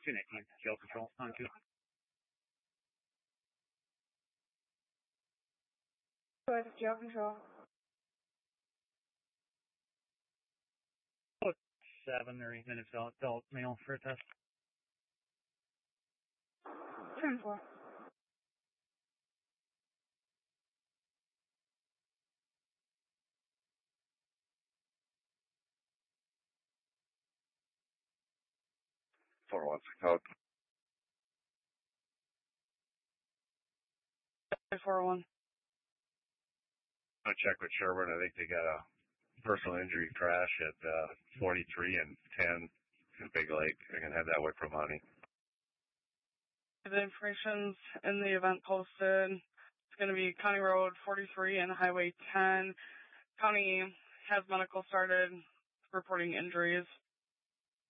219, jail control, on 2. Good, jail control. 7 or 8 minutes adult male for a test. 10-4. Code. 401. I'll check with Sherburne. I think they got a personal injury crash at 43 and 10 in Big Lake. I can have that way from Honey. The information's in the event posted. It's going to be County Road 43 and Highway 10. County has medical started reporting injuries.